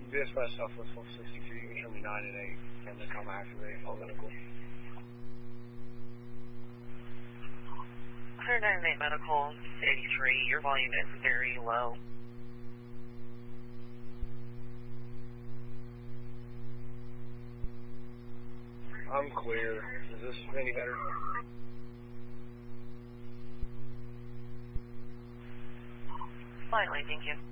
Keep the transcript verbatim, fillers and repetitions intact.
Dispatch Southwest one sixty-three, you can show me nine and eight, and then come activate all medical. one oh nine and eight medical, eighty-three, your volume is very low. I'm clear. Is this any better? Slightly, thank you.